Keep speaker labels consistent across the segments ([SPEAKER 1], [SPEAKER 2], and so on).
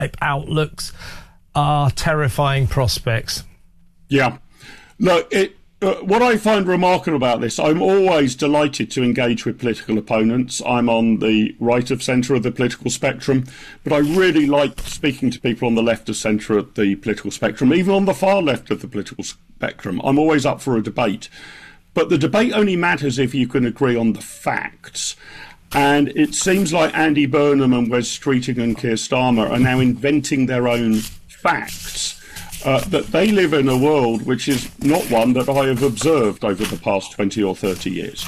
[SPEAKER 1] outlooks are terrifying prospects.
[SPEAKER 2] Yeah. Look, what I find remarkable about this, I'm always delighted to engage with political opponents. I'm on the right of centre of the political spectrum, but I really like speaking to people on the left of centre of the political spectrum, even on the far left of the political spectrum. I'm always up for a debate. But the debate only matters if you can agree on the facts. And it seems like Andy Burnham and Wes Streeting and Keir Starmer are now inventing their own facts. That they live in a world which is not one that I have observed over the past 20 or 30 years.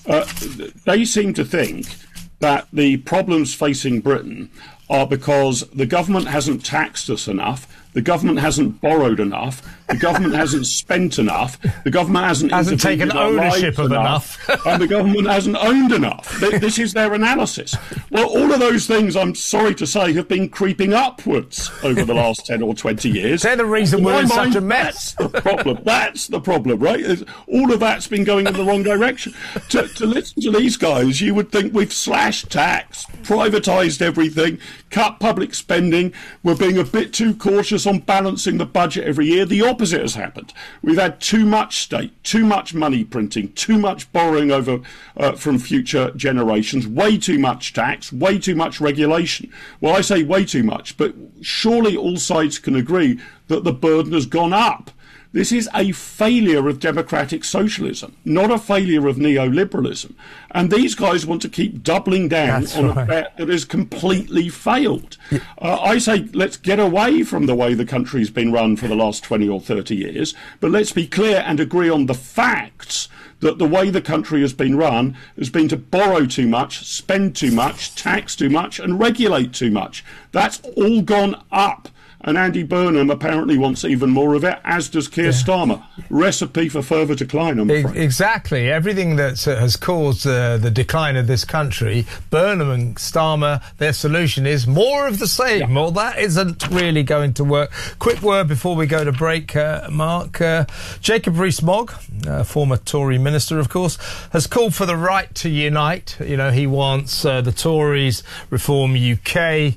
[SPEAKER 2] They seem to think that the problems facing Britain are because the government hasn't taxed us enough, the government hasn't borrowed enough, the government hasn't spent enough, the government hasn't
[SPEAKER 1] taken ownership of enough,
[SPEAKER 2] and the government hasn't owned enough. This is their analysis. Well, all of those things, I'm sorry to say, have been creeping upwards over the last 10 or 20 years.
[SPEAKER 1] They're the reason we're in such a mess.
[SPEAKER 2] That's the problem. That's the problem, right? All of that's been going in the wrong direction. To listen to these guys, you would think we've slashed tax, privatised everything, cut public spending, we're being a bit too cautious on balancing the budget every year. The opposite has happened. We've had too much state, too much money printing, too much borrowing over from future generations, way too much tax, way too much regulation. Well, I say way too much, but surely all sides can agree that the burden has gone up. This is a failure of democratic socialism, not a failure of neoliberalism. And these guys want to keep doubling down on a bet that has completely failed. I say let's get away from the way the country's been run for the last 20 or 30 years, but let's be clear and agree on the facts that the way the country has been run has been to borrow too much, spend too much, tax too much, and regulate too much. That's all gone up. And Andy Burnham apparently wants even more of it, as does Keir Starmer. Recipe for further decline, I'm afraid.
[SPEAKER 1] Exactly. Everything that has caused the decline of this country, Burnham and Starmer, their solution is more of the same. Yeah. Well, that isn't really going to work. Quick word before we go to break, Mark. Jacob Rees-Mogg, former Tory minister, of course, has called for the right to unite. You know, he wants the Tories, Reform UK,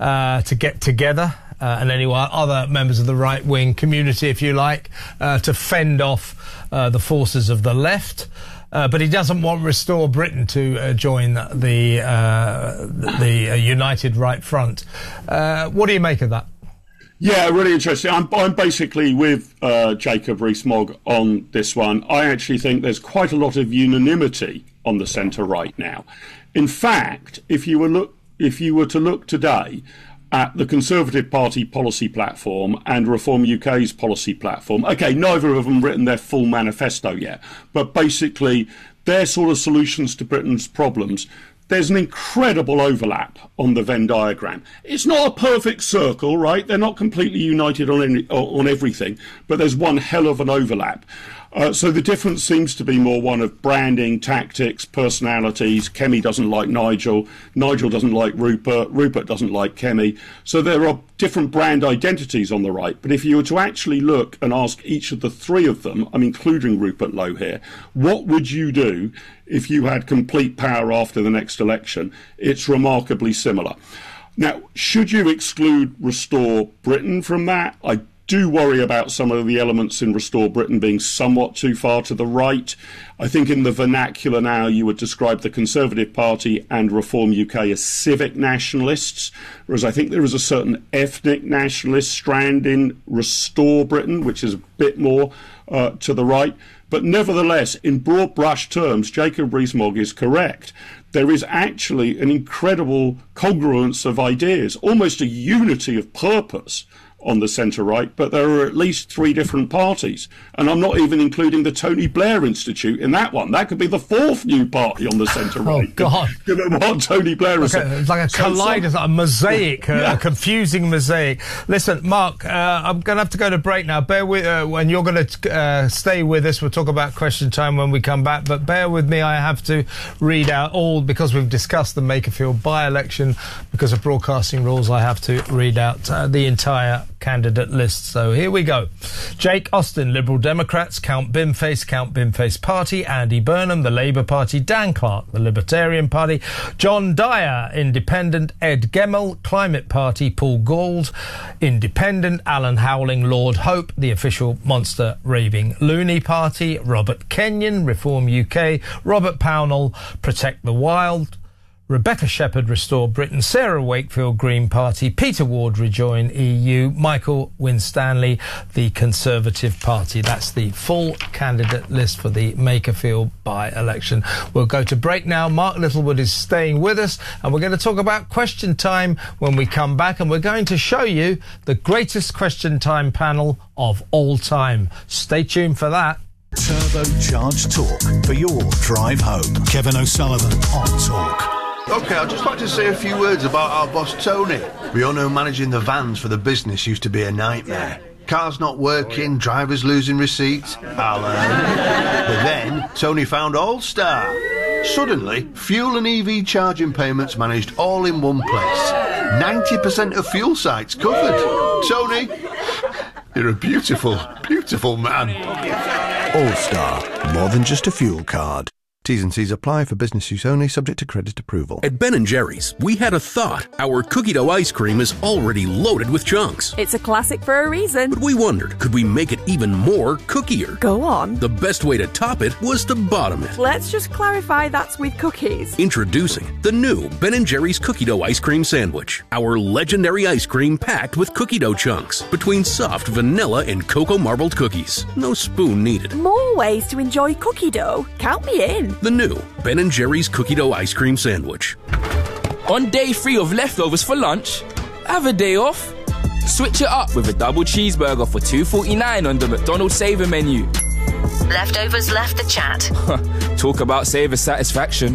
[SPEAKER 1] to get together. And any other members of the right-wing community, if you like, to fend off the forces of the left. But he doesn't want Restore Britain to join the United Right Front. What do you make of that?
[SPEAKER 2] Yeah, really interesting. I'm basically with Jacob Rees-Mogg on this one. I actually think there's quite a lot of unanimity on the centre-right now. In fact, if you were to look today at the Conservative Party policy platform and Reform UK's policy platform. Okay, neither of them written their full manifesto yet, but basically their sort of solutions to Britain's problems, there's an incredible overlap on the Venn diagram. It's not a perfect circle, right? They're not completely united on everything, but there's one hell of an overlap. So the difference seems to be more one of branding, tactics, personalities. Kemi doesn't like Nigel. Nigel doesn't like Rupert. Rupert doesn't like Kemi. So there are different brand identities on the right. But if you were to actually look and ask each of the three of them, I'm including Rupert Lowe here, what would you do if you had complete power after the next election? It's remarkably similar. Now, should you exclude Restore Britain from that? I do worry about some of the elements in Restore Britain being somewhat too far to the right. I think in the vernacular now you would describe the Conservative Party and Reform UK as civic nationalists, whereas I think there is a certain ethnic nationalist strand in Restore Britain, which is a bit more to the right. But nevertheless, in broad brush terms, Jacob Rees-Mogg is correct. There is actually an incredible congruence of ideas, almost a unity of purpose on the centre-right, but there are at least three different parties. And I'm not even including the Tony Blair Institute in that one. That could be the fourth new party on the centre-right.
[SPEAKER 1] Oh, God.
[SPEAKER 2] Given what Tony Blair has said.
[SPEAKER 1] It's like a kaleidoscope, a mosaic, a confusing mosaic. Listen, Mark, I'm going to have to go to break now. Bear with, and you're going to stay with us. We'll talk about question time when we come back, but bear with me. I have to read out all, because we've discussed the Makerfield by-election, because of broadcasting rules, I have to read out the entire candidate list. So here we go. Jake Austin, Liberal Democrats, Count Bimface Party, Andy Burnham, the Labour Party, Dan Clark, the Libertarian Party, John Dyer, Independent, Ed Gemmell, Climate Party, Paul Gould, Independent, Alan Howling, Lord Hope, the official monster raving loony party, Robert Kenyon, Reform UK, Robert Pownall, Protect the Wild, Rebecca Shepherd, Restore Britain, Sarah Wakefield, Green Party, Peter Ward, Rejoin EU, Michael Winstanley, the Conservative Party. That's the full candidate list for the Makerfield by-election. We'll go to break now. Mark Littlewood is staying with us, and we're going to talk about Question Time when we come back, and we're going to show you the greatest Question Time panel of all time. Stay tuned for that.
[SPEAKER 3] Turbocharged talk for your drive home. Kevin O'Sullivan on Talk.
[SPEAKER 4] OK, I'd just like to say a few words about our boss Tony. We all know managing the vans for the business used to be a nightmare. Cars not working, drivers losing receipts. But then, Tony found All-Star. Suddenly, fuel and EV charging payments managed all in one place. 90% of fuel sites covered. Tony, you're a beautiful, beautiful man.
[SPEAKER 3] All-Star, more than just a fuel card. T's and C's apply for business use only, subject to credit approval.
[SPEAKER 5] At Ben & Jerry's, we had a thought. Our cookie dough ice cream is already loaded with chunks.
[SPEAKER 6] It's a classic for a reason.
[SPEAKER 5] But we wondered, could we make it even more cookier?
[SPEAKER 6] Go on.
[SPEAKER 5] The best way to top it was to bottom it.
[SPEAKER 6] Let's just clarify that's with cookies.
[SPEAKER 5] Introducing the new Ben & Jerry's cookie dough ice cream sandwich. Our legendary ice cream packed with cookie dough chunks between soft vanilla and cocoa marbled cookies. No spoon needed.
[SPEAKER 6] More ways to enjoy cookie dough. Count me in.
[SPEAKER 5] The new Ben & Jerry's cookie dough ice cream sandwich.
[SPEAKER 7] On day 3 of leftovers for lunch, have a day off. Switch it up with a double cheeseburger for $2.49 on the McDonald's Saver menu.
[SPEAKER 8] Leftovers left the chat.
[SPEAKER 7] Talk about Saver satisfaction.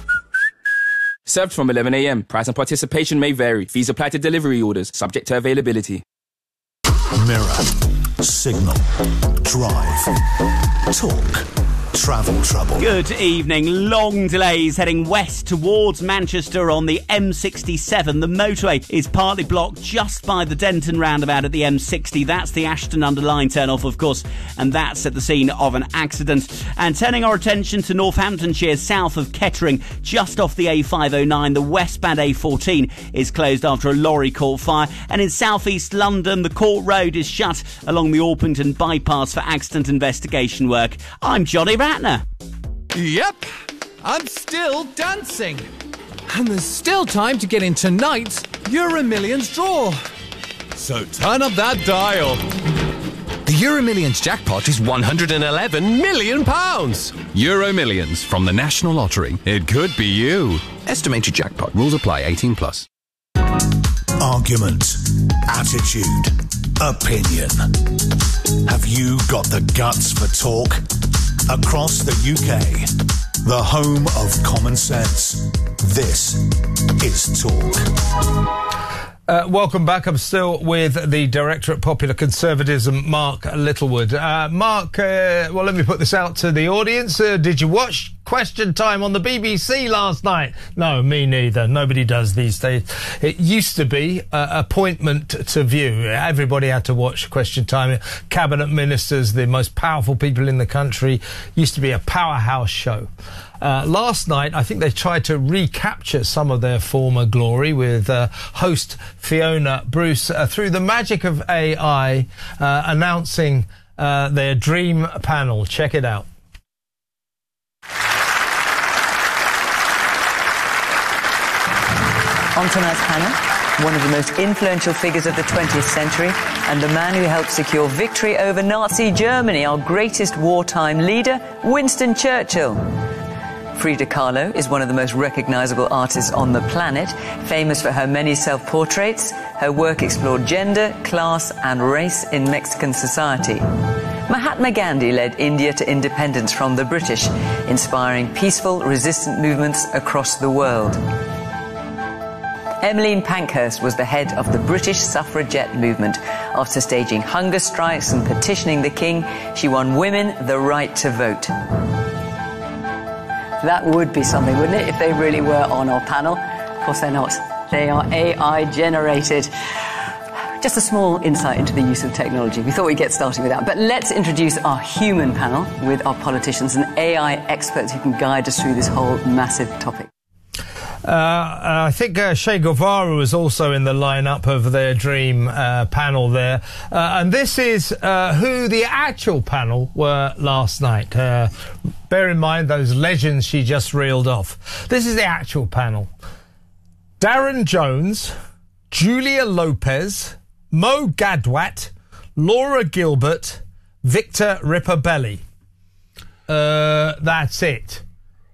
[SPEAKER 7] Served from 11 a.m. Price and participation may vary. Fees apply to delivery orders, subject to availability.
[SPEAKER 3] Mirror, Signal, Drive, Talk. Travel trouble.
[SPEAKER 9] Good evening. Long delays heading west towards Manchester on the M67. The motorway is partly blocked just by the Denton roundabout at the M60. That's the Ashton-under-Lyne turn-off, of course, and that's at the scene of an accident. And turning our attention to Northamptonshire, south of Kettering, just off the A509, the westbound A14 is closed after a lorry caught fire. And in southeast London, the Court Road is shut along the Orpington bypass for accident investigation work. I'm Johnny Ratner.
[SPEAKER 10] Yep, I'm still dancing. And there's still time to get in tonight's EuroMillions draw. So turn up that dial. The EuroMillions jackpot is £111 million. EuroMillions from the National Lottery. It could be you. Estimated jackpot. Rules apply. 18+.
[SPEAKER 3] Argument, attitude, opinion. Have you got the guts for talk? Across the UK, the home of common sense, this is Talk.
[SPEAKER 1] Welcome back. I'm still with the Director at Popular Conservatism, Mark Littlewood. Mark, well, let me put this out to the audience. Did you watch Question Time on the BBC last night? No, me neither. Nobody does these days. It used to be appointment to view. Everybody had to watch Question Time. Cabinet ministers, the most powerful people in the country, used to be a powerhouse show. Last night, I think they tried to recapture some of their former glory with host Fiona Bruce through the magic of AI announcing their dream panel. Check it out.
[SPEAKER 11] On tonight's panel, one of the most influential figures of the 20th century and the man who helped secure victory over Nazi Germany, our greatest wartime leader, Winston Churchill. Frida Kahlo is one of the most recognizable artists on the planet, famous for her many self-portraits. Her work explored gender, class and race in Mexican society. Mahatma Gandhi led India to independence from the British, inspiring peaceful, resistant movements across the world. Emmeline Pankhurst was the head of the British suffragette movement. After staging hunger strikes and petitioning the king, she won women the right to vote. That would be something, wouldn't it, if they really were on our panel? Of course they're not. They are AI generated. Just a small insight into the use of technology. We thought we'd get started with that. But let's introduce our human panel with our politicians and AI experts who can guide us through this whole massive topic.
[SPEAKER 1] I think Che Guevara was also in the lineup of their dream panel there. And this is who the actual panel were last night. Bear in mind those legends she just reeled off. This is the actual panel. Darren Jones, Julia Lopez, Mo Gadwat, Laura Gilbert, Victor Ripabelli. That's it.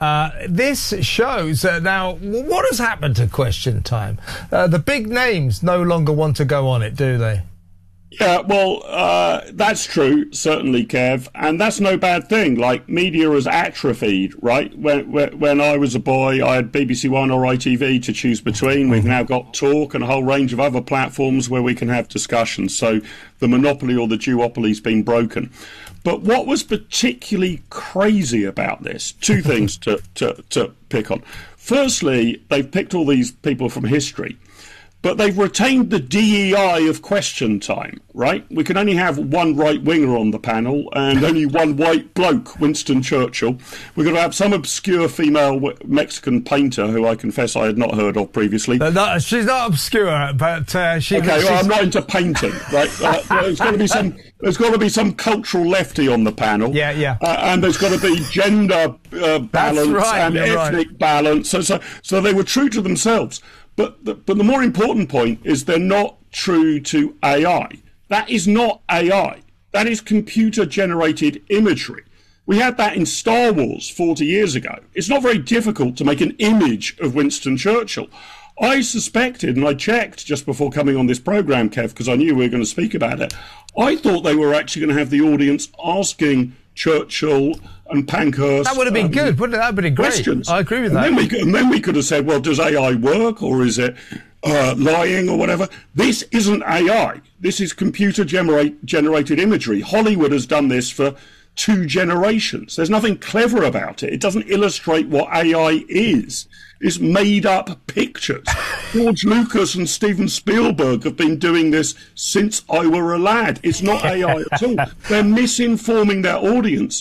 [SPEAKER 1] This shows now what has happened to Question Time. The big names no longer want to go on it, do they?
[SPEAKER 2] Yeah, well, that's true, certainly, Kev, and that's no bad thing. Like, media has atrophied, right? When I was a boy, I had BBC One or ITV to choose between. We've now got Talk and a whole range of other platforms where we can have discussions. So the monopoly or the duopoly's been broken. But what was particularly crazy about this, two things to pick on. Firstly, they've picked all these people from history. But they've retained the DEI of Question Time, right? We can only have one right-winger on the panel and only one white bloke, Winston Churchill. We're going to have some obscure female Mexican painter who I confess I had not heard of previously.
[SPEAKER 1] No, she's not obscure, but she...
[SPEAKER 2] Okay, well, I'm not into painting, right? There's got to be some cultural lefty on the panel.
[SPEAKER 1] Yeah.
[SPEAKER 2] And there's got to be gender balance and ethnic balance. So they were true to themselves. But the more important point is they're not true to AI. That is not AI. That is computer-generated imagery. We had that in Star Wars 40 years ago. It's not very difficult to make an image of Winston Churchill. I suspected, and I checked just before coming on this programme, Kev, because I knew we were going to speak about it, I thought they were actually going to have the audience asking Churchill and Pankhurst.
[SPEAKER 1] That would have been good, wouldn't it? That would have been great.
[SPEAKER 2] Questions.
[SPEAKER 1] I agree with that.
[SPEAKER 2] And then we could have said, well, does AI work or is it lying or whatever? This isn't AI. This is computer-generated imagery. Hollywood has done this for 2 generations. There's nothing clever about it. It doesn't illustrate what AI is. It's made-up pictures. George Lucas and Steven Spielberg have been doing this since I were a lad. It's not AI at all. They're misinforming their audience.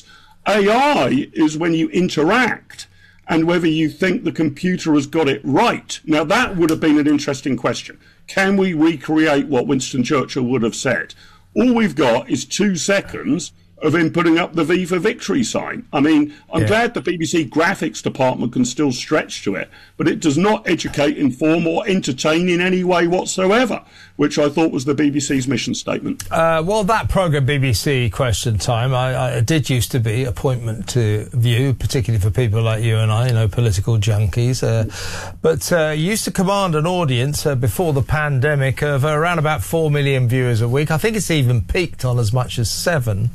[SPEAKER 2] AI is when you interact and whether you think the computer has got it right. Now, that would have been an interesting question. Can we recreate what Winston Churchill would have said? All we've got is 2 seconds of him putting up the V for Victory sign. I mean, I'm glad the BBC graphics department can still stretch to it, but it does not educate, inform or entertain in any way whatsoever, which I thought was the BBC's mission statement.
[SPEAKER 1] Well, that programme, BBC Question Time, I did used to be appointment to view, particularly for people like you and I, political junkies. But used to command an audience before the pandemic of around about 4 million viewers a week. I think it's even peaked on as much as 7.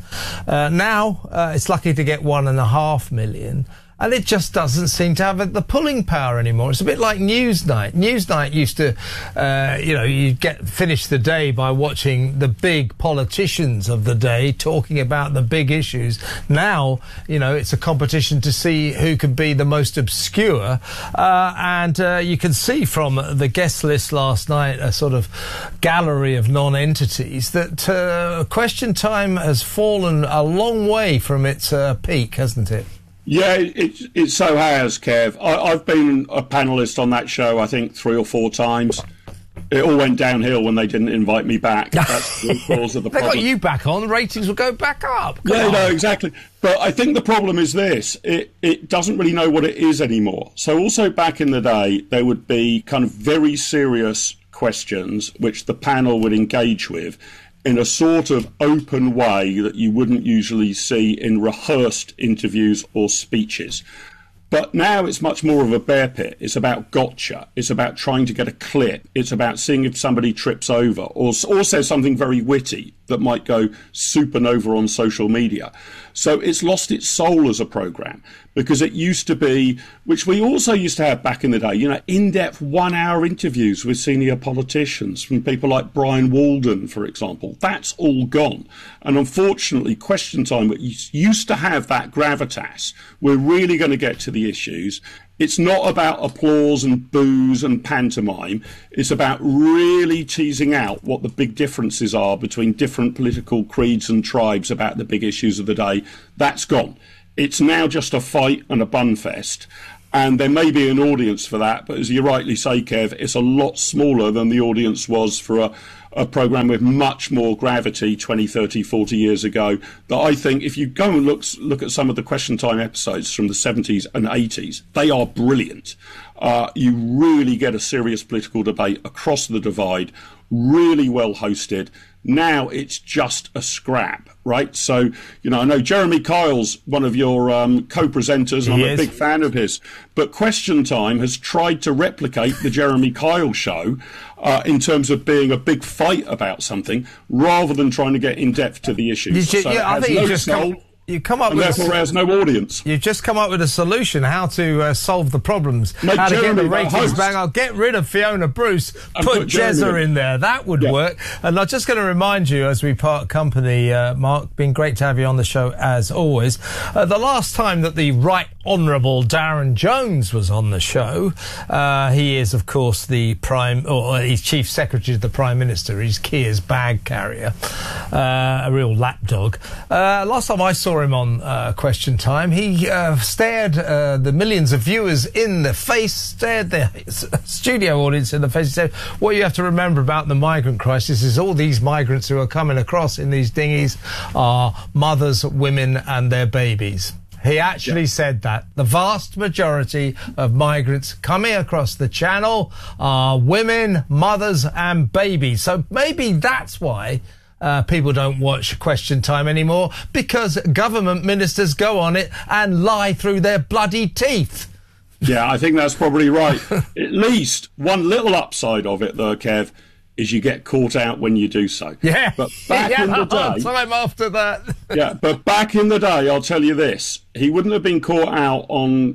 [SPEAKER 1] Now it's lucky to get 1.5 million. And it just doesn't seem to have the pulling power anymore. It's a bit like Newsnight. Newsnight used to, you'd finish the day by watching the big politicians of the day talking about the big issues. Now, it's a competition to see who can be the most obscure. And you can see from the guest list last night, a sort of gallery of non-entities, that Question Time has fallen a long way from its peak, hasn't it?
[SPEAKER 2] Yeah, it so has, Kev. I've been a panellist on that show, I think, 3 or 4 times. It all went downhill when they didn't invite me back. That's the cause of the problem.
[SPEAKER 1] They got you back on, the ratings will go back up.
[SPEAKER 2] No, exactly. But I think the problem is this. It doesn't really know what it is anymore. So also back in the day, there would be kind of very serious questions which the panel would engage with in a sort of open way that you wouldn't usually see in rehearsed interviews or speeches. But now it's much more of a bear pit. It's about gotcha. It's about trying to get a clip. It's about seeing if somebody trips over or says something very witty that might go supernova on social media. So it's lost its soul as a programme. because it used to be, which we also used to have back in the day, in-depth 1-hour interviews with senior politicians from people like Brian Walden, for example. That's all gone. And unfortunately, Question Time used to have that gravitas. We're really going to get to the issues. It's not about applause and boos and pantomime. It's about really teasing out what the big differences are between different political creeds and tribes about the big issues of the day. That's gone. It's now just a fight and a bun fest. And there may be an audience for that, but as you rightly say, Kev, it's a lot smaller than the audience was for a programme with much more gravity 20, 30, 40 years ago. That I think if you go and look at some of the Question Time episodes from the 70s and 80s, they are brilliant. You really get a serious political debate across the divide, really well hosted. Now it's just a scrap, right? So, I know Jeremy Kyle's one of your co-presenters, and I'm a big fan of his. But Question Time has tried to replicate the Jeremy Kyle show in terms of being a big fight about something, rather than trying to get in depth to the issues.
[SPEAKER 1] I think you just come up with
[SPEAKER 2] therefore has no audience.
[SPEAKER 1] You've just come up with a solution how to solve the problems. How to get the ratings back. I'll get rid of Fiona Bruce, put Jezza in there. That would work. And I'm just going to remind you as we part company, Mark, been great to have you on the show as always. The last time that the Right Honourable Darren Jones was on the show, he is of course the he's Chief Secretary of the Prime Minister. He's Keir's bag carrier, a real lapdog. Last time I saw him on Question Time, he stared the millions of viewers in the face, stared the studio audience in the face, and said, what you have to remember about the migrant crisis is all these migrants who are coming across in these dinghies are mothers, women and their babies. He actually said that. The vast majority of migrants coming across the channel are women, mothers and babies. So maybe that's why people don't watch Question Time anymore, because government ministers go on it and lie through their bloody teeth.
[SPEAKER 2] Yeah, I think that's probably right. At least one little upside of it, though, Kev, is you get caught out when you do so.
[SPEAKER 1] Yeah.
[SPEAKER 2] But back in the day,
[SPEAKER 1] time after that.
[SPEAKER 2] Yeah, but back in the day, I'll tell you this: he wouldn't have been caught out on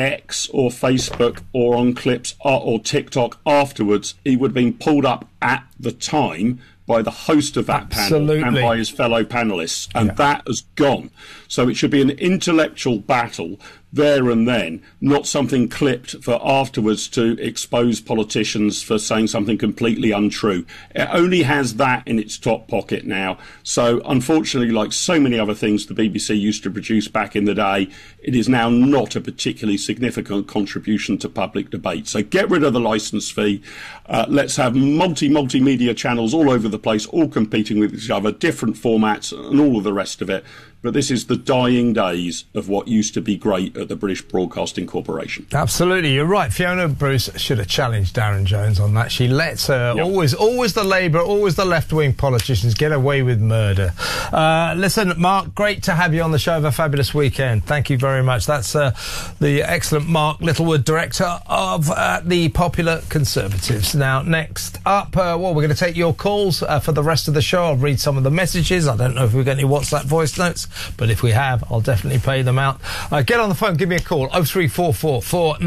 [SPEAKER 2] X or Facebook or on clips or TikTok afterwards. He would have been pulled up at the time by the host of that panel and by his fellow panellists, and that has gone. So it should be an intellectual battle there and then, not something clipped for afterwards to expose politicians for saying something completely untrue. It only has that in its top pocket now. So unfortunately, like so many other things the BBC used to produce back in the day, it is now not a particularly significant contribution to public debate. So get rid of the licence fee. Let's have multimedia channels all over the place, all competing with each other, different formats and all of the rest of it. But this is the dying days of what used to be great at the British Broadcasting Corporation.
[SPEAKER 1] Absolutely, you're right. Fiona Bruce should have challenged Darren Jones on that. She lets always the Labour, always the left-wing politicians get away with murder. Listen, Mark, great to have you on the show. Have a fabulous weekend. Thank you very much. That's the excellent Mark Littlewood, director of the Popular Conservatives. Now, next up, we're going to take your calls for the rest of the show. I'll read some of the messages. I don't know if we've got any WhatsApp voice notes, but if we have, I'll definitely play them out. Get on the phone, give me a call, 0344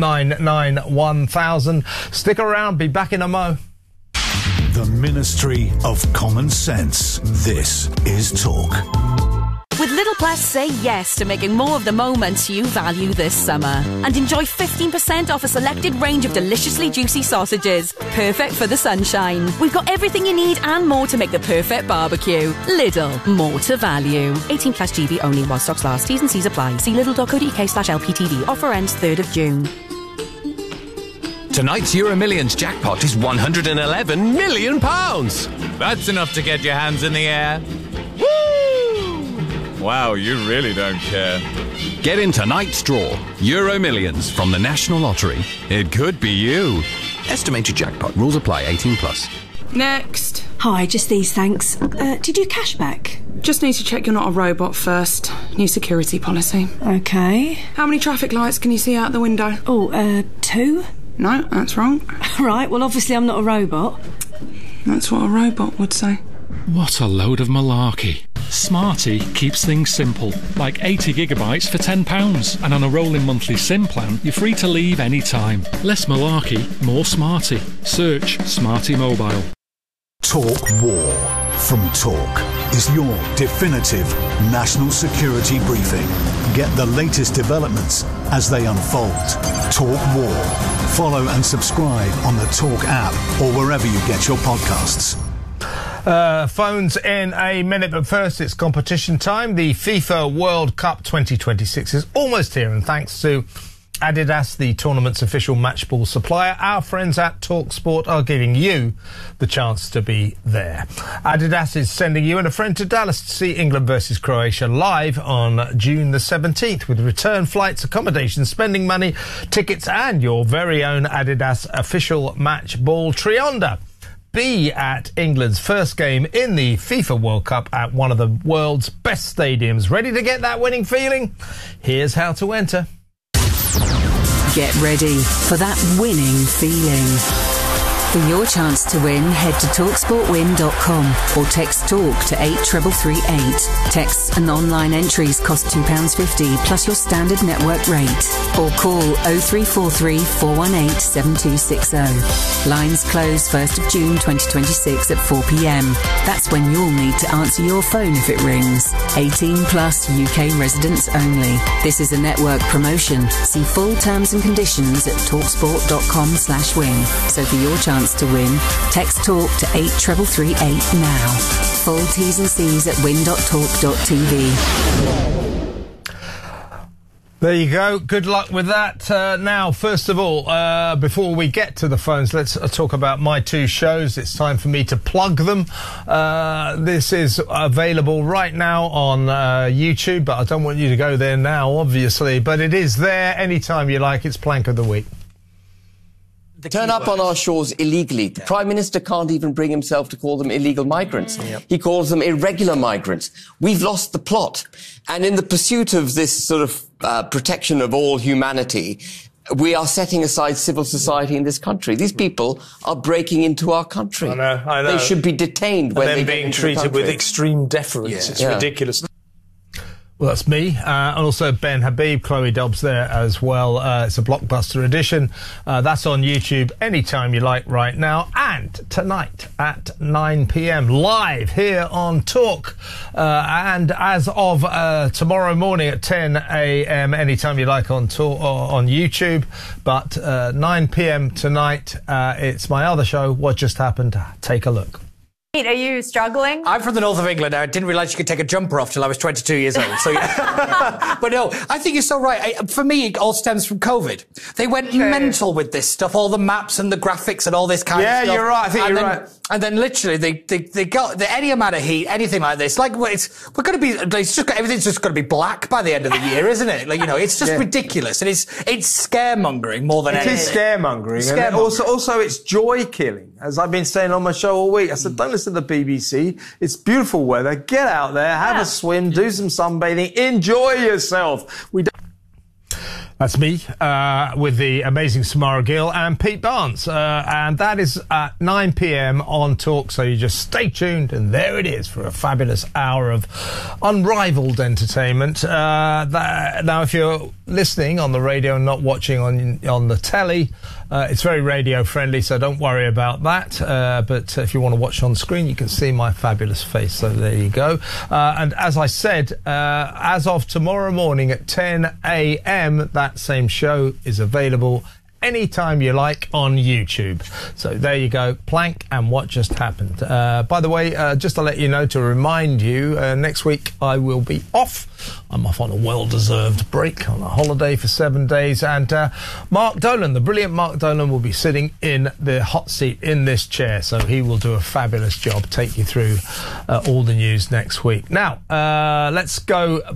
[SPEAKER 1] 499 1000. Stick around, be back in a mo.
[SPEAKER 3] The Ministry of Common Sense. This is Talk.
[SPEAKER 12] With Lidl Plus, say yes to making more of the moments you value this summer. And enjoy 15% off a selected range of deliciously juicy sausages. Perfect for the sunshine. We've got everything you need and more to make the perfect barbecue. Lidl, more to value. 18 plus GB only while stocks last. T's and C's apply. See lidl.co.uk/LPTV. Offer ends 3rd of June.
[SPEAKER 13] Tonight's Euro Millions jackpot is £111 million.
[SPEAKER 10] That's enough to get your hands in the air. Woo! Wow, you really don't care.
[SPEAKER 13] Get in tonight's draw. Euro Millions from the National Lottery. It could be you. Estimated jackpot. Rules apply. 18 plus.
[SPEAKER 14] Next.
[SPEAKER 15] Hi, just these, thanks. Did you cash back?
[SPEAKER 14] Just need to check you're not a robot first. New security policy.
[SPEAKER 15] Okay.
[SPEAKER 14] How many traffic lights can you see out the window?
[SPEAKER 15] 2?
[SPEAKER 14] No, that's wrong.
[SPEAKER 15] Right, well, obviously I'm not a robot.
[SPEAKER 14] That's what a robot would say.
[SPEAKER 16] What a load of malarkey. Smarty keeps things simple, like 80 gigabytes for £10. And on a rolling monthly SIM plan, you're free to leave any time. Less malarkey, more Smarty. Search Smarty Mobile.
[SPEAKER 3] Talk War from Talk is your definitive national security briefing. Get the latest developments as they unfold. Talk War. Follow and subscribe on the Talk app or wherever you get your podcasts.
[SPEAKER 1] Phones in a minute, but first it's competition time. The FIFA World Cup 2026 is almost here, and thanks to Adidas, the tournament's official match ball supplier, our friends at TalkSport are giving you the chance to be there. Adidas is sending you and a friend to Dallas to see England versus Croatia live on June the 17th with return flights, accommodation, spending money, tickets and your very own Adidas official match ball Trionda. Be at England's first game in the FIFA World Cup at one of the world's best stadiums. Ready to get that winning feeling? Here's how to enter.
[SPEAKER 17] Get ready for that winning feeling. For your chance to win, head to TalkSportWin.com or text TALK to 83338. Texts and online entries cost £2.50 plus your standard network rate. Or call 0343 418 7260. Lines close 1st of June 2026 at 4 p.m. That's when you'll need to answer your phone if it rings. 18 plus UK residents only. This is a network promotion. See full terms and conditions at TalkSport.com/win. So for your chance to win, text TALK to 83338 now. Full T's and C's at win.talk.tv.
[SPEAKER 1] There you go. Good luck with that. Now, first of all, before we get to the phones, let's talk about my two shows. It's time for me to plug them. This is available right now on YouTube, but I don't want you to go there now, obviously. But it is there anytime you like. It's Plank of the Week.
[SPEAKER 18] Turn up on our shores illegally. The Prime Minister can't even bring himself to call them illegal migrants. He calls them irregular migrants. We've lost the plot. And in the pursuit of this sort of protection of all humanity, we are setting aside civil society in this country. These people are breaking into our country.
[SPEAKER 1] I know.
[SPEAKER 18] They should be detained when they
[SPEAKER 1] being
[SPEAKER 18] get into
[SPEAKER 1] treated
[SPEAKER 18] the
[SPEAKER 1] with extreme deference. It's ridiculous. Well, that's me. And also Ben Habib, Chloe Dobbs there as well. It's a blockbuster edition. That's on YouTube anytime you like right now. And tonight at 9 p.m. live here on Talk. And as of tomorrow morning at 10 a.m. anytime you like on Talk on YouTube. But 9 p.m. tonight, it's my other show, What Just Happened. Take a look.
[SPEAKER 19] Are you struggling?
[SPEAKER 20] I'm from the north of England. I didn't realise you could take a jumper off till I was 22 years old. So, yeah. But no, I think you're so right. For me, it all stems from COVID. They went mental with this stuff, all the maps and the graphics and all this kind of stuff.
[SPEAKER 1] Yeah, you're right. I think you're right.
[SPEAKER 20] And then literally they got any amount of heat, anything like this. Like everything's just going to be black by the end of the year, isn't it? Like, it's just ridiculous. And it's scaremongering more than anything.
[SPEAKER 1] It is scaremongering. And also it's joy killing. As I've been saying on my show all week, I said, don't listen to the BBC. It's beautiful weather. Get out there, have a swim, do some sunbathing, enjoy yourself. That's me with the amazing Samara Gill and Pete Barnes. And that is at 9 p.m. on Talk. So you just stay tuned. And there it is for a fabulous hour of unrivaled entertainment. Now, if you're listening on the radio and not watching on the telly, it's very radio friendly, so don't worry about that. But if you want to watch on screen, you can see my fabulous face. So there you go. And as I said, as of tomorrow morning at 10 a.m., that same show is available anytime you like on YouTube. So there you go, Plank and What Just Happened. By the way, just to let you know, to remind you, next week I will be off. I'm off on a well-deserved break, on a holiday for 7 days, and Mark Dolan, the brilliant Mark Dolan, will be sitting in the hot seat in this chair, so he will do a fabulous job, take you through all the news next week. Now, let's go to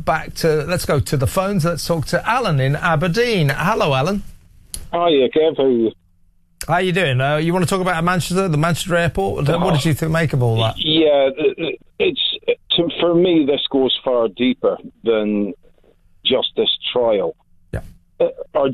[SPEAKER 1] the phones. Let's talk to Alan in Aberdeen. Hello, Alan.
[SPEAKER 21] Hiya, Kev. How are you?
[SPEAKER 1] How you doing? You want to talk about Manchester, the Manchester airport? What did you make of all that?
[SPEAKER 21] Yeah, for me, this goes far deeper than just this trial.
[SPEAKER 1] Yeah.
[SPEAKER 21] The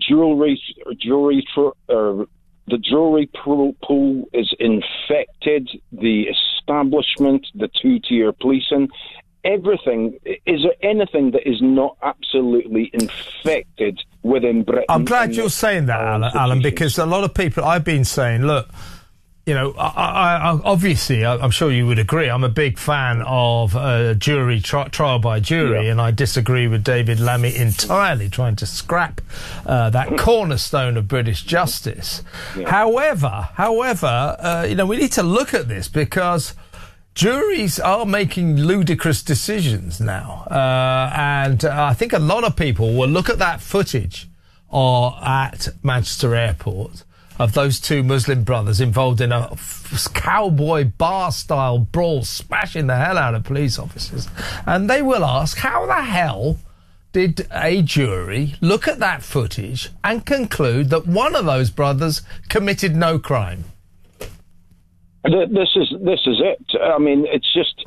[SPEAKER 21] jewellery pool is infected. The establishment, the two-tier policing, everything. Is there anything that is not absolutely infected within Britain?
[SPEAKER 1] I'm glad you're saying that, Alan, because a lot of people, I've been saying, look, you know, I obviously, I'm sure you would agree, I'm a big fan of jury trial by jury, and I disagree with David Lammy entirely, trying to scrap that cornerstone of British justice. However, you know, we need to look at this because juries are making ludicrous decisions now, and I think a lot of people will look at that footage at Manchester Airport of those two Muslim brothers involved in a cowboy bar-style brawl, smashing the hell out of police officers. And they will ask, how the hell did a jury look at that footage and conclude that one of those brothers committed no crime?
[SPEAKER 21] This is it. I mean, it's just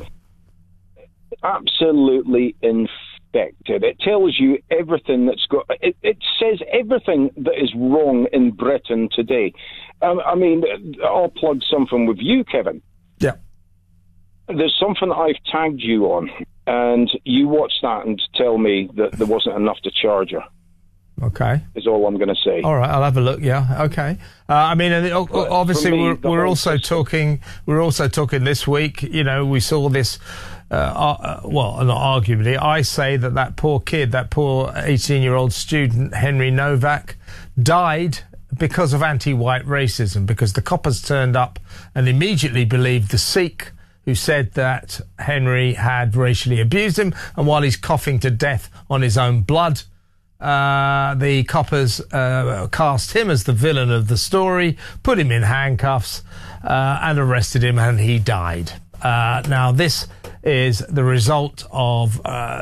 [SPEAKER 21] absolutely infected. It tells you everything that's got. It says everything that is wrong in Britain today. I mean, I'll plug something with you, Kevin.
[SPEAKER 1] Yeah.
[SPEAKER 21] There's something that I've tagged you on, and you watch that and tell me that there wasn't enough to charge her.
[SPEAKER 1] Okay.
[SPEAKER 21] Is all I'm going to say.
[SPEAKER 1] All right, I'll have a look. Yeah. Okay. I mean, obviously, we're also talking. We're also talking this week. You know, we saw this. Well, not arguably, I say that poor kid, that poor 18-year-old student, Henry Novak, died because of anti-white racism, because the coppers turned up and immediately believed the Sikh who said that Henry had racially abused him, and while he's coughing to death on his own blood, the coppers cast him as the villain of the story, put him in handcuffs, and arrested him, and he died. Now, this is the result of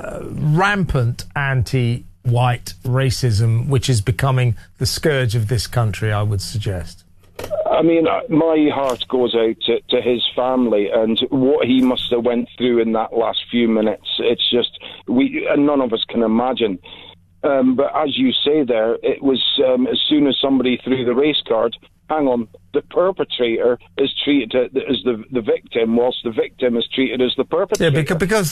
[SPEAKER 1] rampant anti-white racism, which is becoming the scourge of this country, I would suggest.
[SPEAKER 21] I mean, my heart goes out to his family and what he must have went through in that last few minutes. It's just, none of us can imagine. But as you say there, it was as soon as somebody threw the race card, hang on, the perpetrator is treated as the victim, whilst the victim is treated as the perpetrator.
[SPEAKER 1] Yeah, because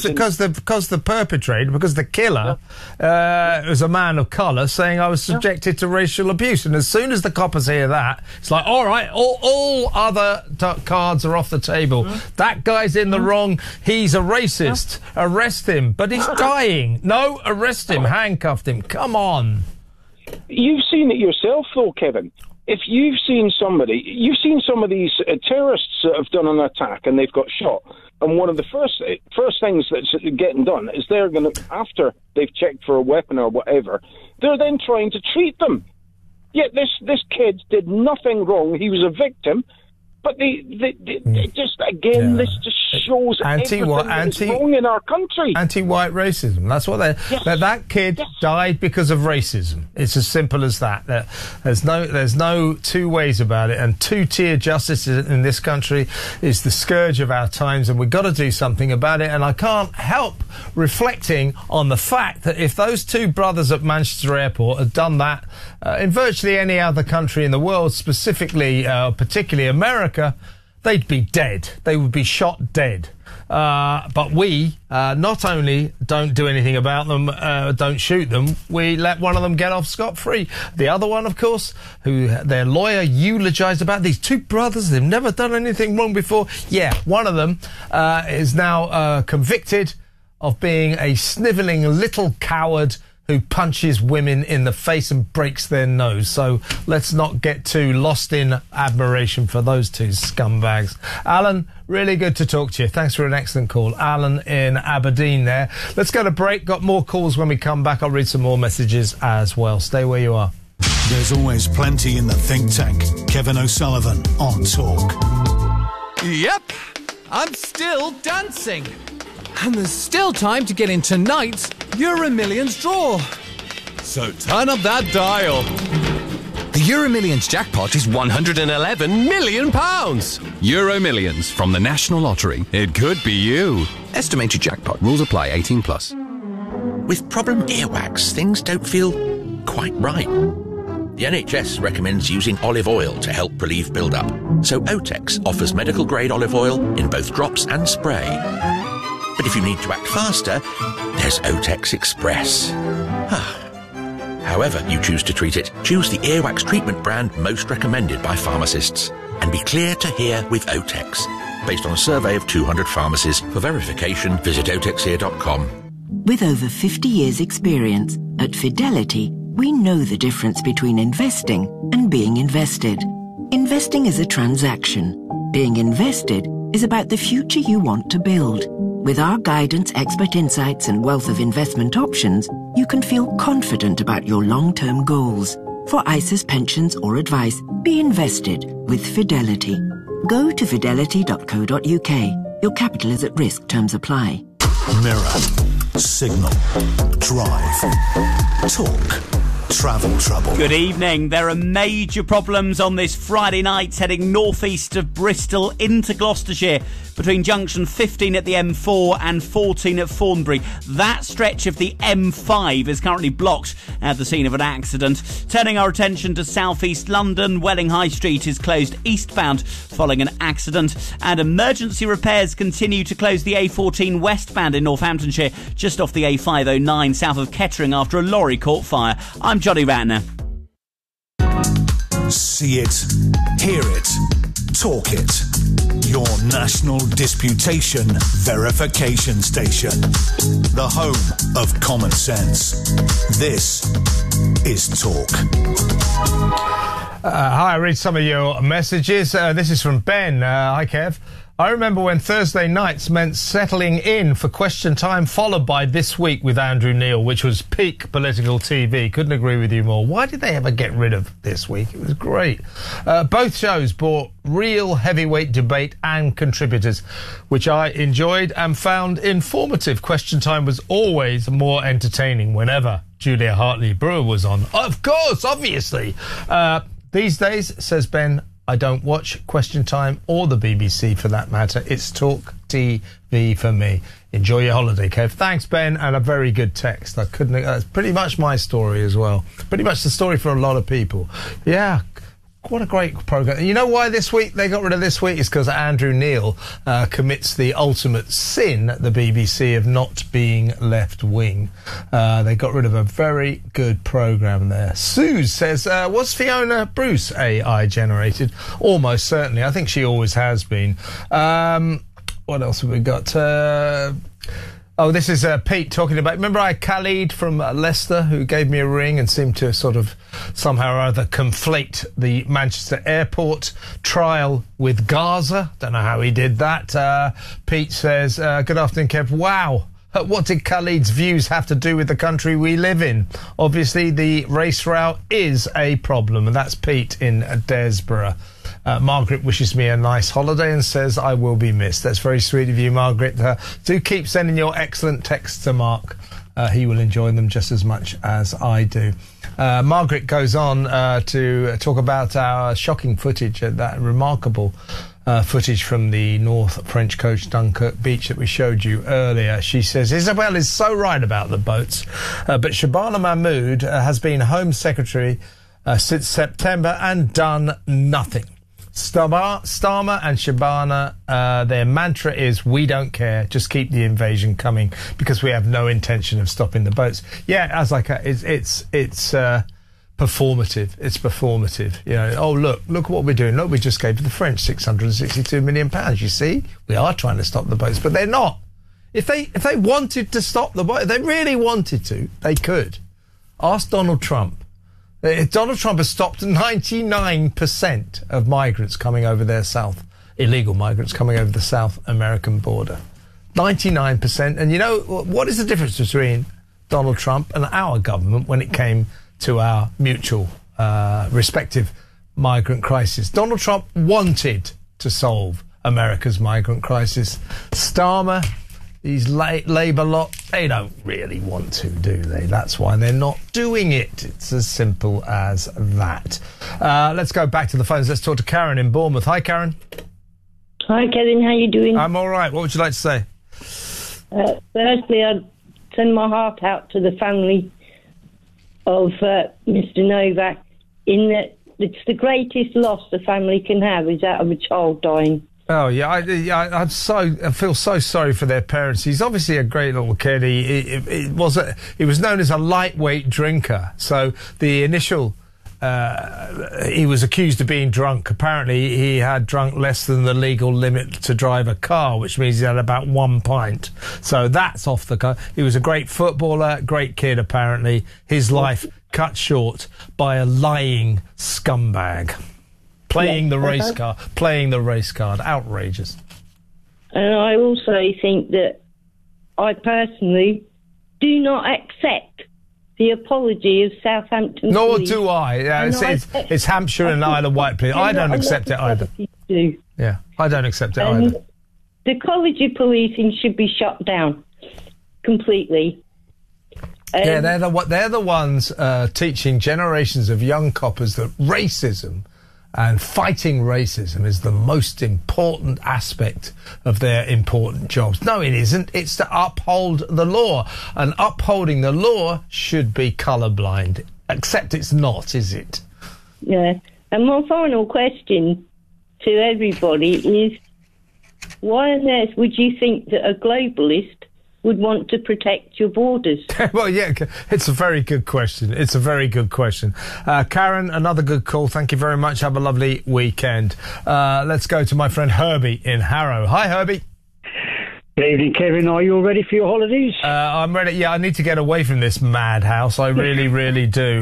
[SPEAKER 1] the perpetrator, because the killer was a man of colour saying I was subjected to racial abuse, and as soon as the coppers hear that, it's like, all right, all other cards are off the table. That guy's in the wrong. He's a racist. Arrest him. But he's dying. No, arrest him. Handcuffed him. Come on.
[SPEAKER 21] You've seen it yourself, though, Kevin. If you've seen some of these terrorists that have done an attack and they've got shot, and one of the first things that's getting done is they're going to, after they've checked for a weapon or whatever, they're then trying to treat them. Yet this kid did nothing wrong. He was a victim. But they just, again, this just shows everything that's wrong in our country.
[SPEAKER 1] Anti-white racism. That's what that kid died because of racism. It's as simple as that. There's no two ways about it. And two-tier justice in this country is the scourge of our times, and we've got to do something about it. And I can't help reflecting on the fact that if those two brothers at Manchester Airport had done that in virtually any other country in the world, specifically, particularly America, they'd be dead. They would be shot dead. But we not only don't do anything about them, don't shoot them, we let one of them get off scot-free. The other one, of course, who their lawyer eulogised about, these two brothers, they've never done anything wrong before. Yeah, one of them is now convicted of being a snivelling little coward who punches women in the face and breaks their nose. So let's not get too lost in admiration for those two scumbags. Alan, really good to talk to you. Thanks for an excellent call. Alan in Aberdeen there. Let's go to break. Got more calls when we come back. I'll read some more messages as well. Stay where you are.
[SPEAKER 3] There's always plenty in the think tank. Kevin O'Sullivan on Talk.
[SPEAKER 10] Yep, I'm still dancing. And there's still time to get in tonight's Euro Millions draw. So turn up that dial.
[SPEAKER 13] The Euro Millions jackpot is £111 million. Euro Millions from the National Lottery. It could be you. Estimated jackpot. Rules apply. 18+.
[SPEAKER 4] With problem earwax, things don't feel quite right. The NHS recommends using olive oil to help relieve build-up. So Otex offers medical-grade olive oil in both drops and spray. But if you need to act faster, there's Otex Express. However you choose to treat it, choose the earwax treatment brand most recommended by pharmacists. And be clear to hear with Otex. Based on a survey of 200 pharmacies. For verification, visit otexear.com.
[SPEAKER 6] With over 50 years' experience, at Fidelity, we know the difference between investing and being invested. Investing is a transaction. Being invested is about the future you want to build. With our guidance, expert insights, and wealth of investment options, you can feel confident about your long-term goals. For ISAs, pensions, or advice, be invested with Fidelity. Go to fidelity.co.uk. Your capital is at risk. Terms apply.
[SPEAKER 3] Mirror, signal, drive, talk, travel trouble.
[SPEAKER 9] Good evening. There are major problems on this Friday night heading northeast of Bristol into Gloucestershire between junction 15 at the M4 and 14 at Thornbury. That stretch of the M5 is currently blocked at the scene of an accident. Turning our attention to southeast London, Welling High Street is closed eastbound following an accident, and emergency repairs continue to close the A14 westbound in Northamptonshire just off the A509 south of Kettering after a lorry caught fire. I'm Johnny Ratner.
[SPEAKER 3] See it, hear it, talk it. Your national disputation verification station. The home of common sense. This is Talk.
[SPEAKER 1] Hi, I read some of your messages. This is from Ben. Hi, Kev. I remember when Thursday nights meant settling in for Question Time, followed by This Week with Andrew Neil, which was peak political TV. Couldn't agree with you more. Why did they ever get rid of This Week? It was great. Both shows brought real heavyweight debate and contributors, which I enjoyed and found informative. Question Time was always more entertaining whenever Julia Hartley-Brewer was on. Of course, obviously. These days, says Ben, I don't watch Question Time or the BBC for that matter. It's Talk TV for me. Enjoy your holiday, Kev. Thanks, Ben, and a very good text. That's pretty much my story as well. Pretty much the story for a lot of people. Yeah. What a great programme. You know why this week they got rid of This Week? It's because Andrew Neil commits the ultimate sin at the BBC of not being left-wing. They got rid of a very good programme there. Suze says, was Fiona Bruce AI generated? Almost certainly. I think she always has been. What else have we got? Oh, this is Pete talking about... Remember I had Khalid from Leicester who gave me a ring and seemed to sort of somehow or other conflate the Manchester Airport trial with Gaza. Don't know how he did that. Pete says, good afternoon, Kev. Wow. What did Khalid's views have to do with the country we live in? Obviously, the race route is a problem, and that's Pete in Desborough. Margaret wishes me a nice holiday and says I will be missed. That's very sweet of you, Margaret. Do keep sending your excellent texts to Mark. He will enjoy them just as much as I do. Margaret goes on to talk about our shocking footage, that remarkable footage from the North French coast Dunkirk beach that we showed you earlier. She says, Isabel is so right about the boats, but Shabana Mahmood has been Home Secretary since September and done nothing. Starmer and Shabana, their mantra is, we don't care, just keep the invasion coming, because we have no intention of stopping the boats. Yeah, as like it's performative. It's performative. You know, oh, look what we're doing. Look, we just gave the French £662 million. You see, we are trying to stop the boats, but they're not. If they wanted to stop the boats, if they really wanted to, they could. Ask Donald Trump. Donald Trump has stopped 99% of migrants coming over their illegal migrants coming over the South American border. 99%. And you know, what is the difference between Donald Trump and our government when it came to our mutual respective migrant crisis? Donald Trump wanted to solve America's migrant crisis. Starmer, these Labour lot, they don't really want to, do they? That's why they're not doing it. It's as simple as that. Let's go back to the phones. Let's talk to Karen in Bournemouth. Hi, Karen.
[SPEAKER 22] Hi, Kevin. How you doing?
[SPEAKER 1] I'm all right. What would you like to say?
[SPEAKER 22] Firstly, I'd send my heart out to the family of Mr. Novak, in that it's the greatest loss the family can have is that of a child dying.
[SPEAKER 1] Oh yeah, I feel so sorry for their parents. He's obviously a great little kid. He was known as a lightweight drinker. So the initial, he was accused of being drunk. Apparently, he had drunk less than the legal limit to drive a car, which means he had about 1 pint. So that's off the car. He was a great footballer, great kid. Apparently, his life cut short by a lying scumbag. Playing the race card. Outrageous.
[SPEAKER 22] And I also think that I personally do not accept the apology of Southampton.
[SPEAKER 1] Nor
[SPEAKER 22] police.
[SPEAKER 1] do I. Yeah, it's Hampshire and Isle of Wight, please. I don't accept it either.
[SPEAKER 22] Do.
[SPEAKER 1] Yeah, I don't accept it either.
[SPEAKER 22] The College of Policing should be shut down completely.
[SPEAKER 1] Yeah, they're the ones teaching generations of young coppers that racism and fighting racism is the most important aspect of their important jobs. No, it isn't. It's to uphold the law. And upholding the law should be colourblind. Except it's not, is it?
[SPEAKER 22] Yeah. And my final question to everybody is, why on earth would you think that a globalist would want to protect your borders?
[SPEAKER 1] Well, yeah, it's a very good question. Karen, another good call. Thank you very much. Have a lovely weekend. Let's go to my friend Herbie in Harrow. Hi, Herbie.
[SPEAKER 5] Good evening, Kevin. Are you all ready for your holidays?
[SPEAKER 1] I'm ready. Yeah, I need to get away from this madhouse. I really, really do.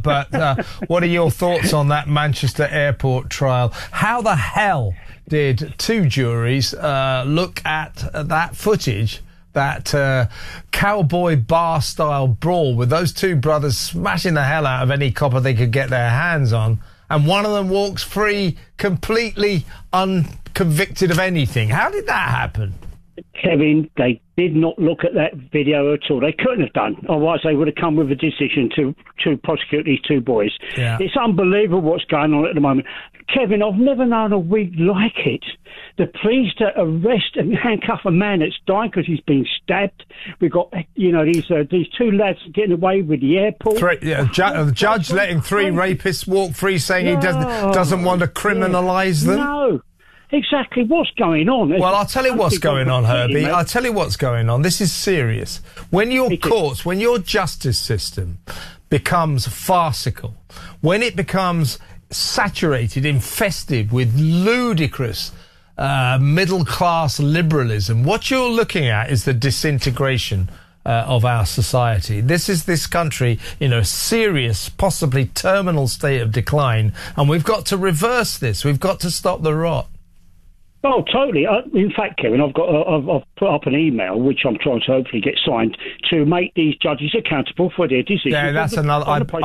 [SPEAKER 1] But what are your thoughts on that Manchester airport trial? How the hell did two juries look at that footage, that cowboy bar-style brawl with those two brothers smashing the hell out of any copper they could get their hands on, and one of them walks free completely unconvicted of anything? How did that happen?
[SPEAKER 5] Kevin, they did not look at that video at all. They couldn't have done. Otherwise, they would have come with a decision to prosecute these two boys.
[SPEAKER 1] Yeah.
[SPEAKER 5] It's unbelievable what's going on at the moment. Kevin, I've never known a week like it. The police to arrest and handcuff a man that's died because he's been stabbed. We've got, these two lads getting away with the airport.
[SPEAKER 1] The judge letting three rapists walk free, saying he doesn't want to criminalise them.
[SPEAKER 5] No. Exactly. What's going on?
[SPEAKER 1] Well, I'll tell you what's going on, Herbie. I'll tell you what's going on. This is serious. When your courts, when your justice system becomes farcical, when it becomes saturated, infested with ludicrous middle-class liberalism, what you're looking at is the disintegration of our society. This is this country in a serious, possibly terminal state of decline, and we've got to reverse this. We've got to stop the rot.
[SPEAKER 5] Oh, totally. In fact, Kevin, I've put up an email which I'm trying to hopefully get signed to make these judges accountable for their decisions.
[SPEAKER 1] Yeah, that's another.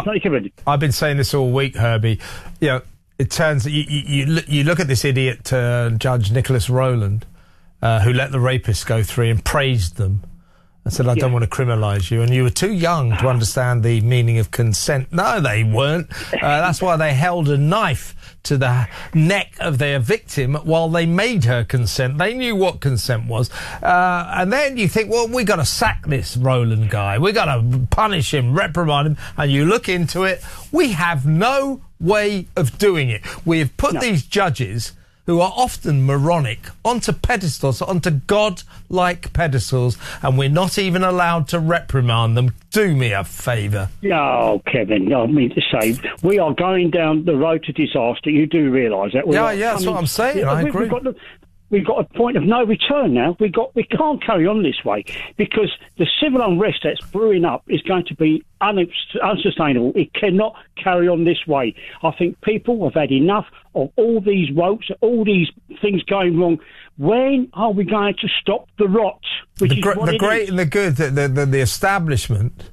[SPEAKER 1] I've been saying this all week, Herbie. You know, it turns you look at this idiot Judge Nicholas Rowland, who let the rapists go free and praised them. I said, I don't want to criminalise you. And you were too young to understand the meaning of consent. No, they weren't. That's why they held a knife to the neck of their victim while they made her consent. They knew what consent was. And then you think, well, we got to sack this Rowland guy. We got to punish him, reprimand him. And you look into it. We have no way of doing it. We have put these judges, who are often moronic, onto pedestals, onto god-like pedestals, and we're not even allowed to reprimand them. Do me a favour.
[SPEAKER 5] No, Kevin, I mean to say, we are going down the road to disaster. You do realise that.
[SPEAKER 1] That's what I'm saying. I agree.
[SPEAKER 5] We've got a point of no return now. We can't carry on this way because the civil unrest that's brewing up is going to be unsustainable. It cannot carry on this way. I think people have had enough of all these ropes, all these things going wrong. When are we going to stop the rot?
[SPEAKER 1] The great and the good, the establishment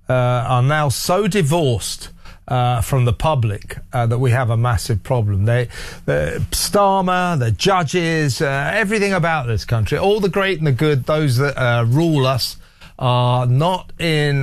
[SPEAKER 1] are now so divorced from the public that we have a massive problem. The Starmer, the judges, everything about this country, all the great and the good, those that rule us, are not in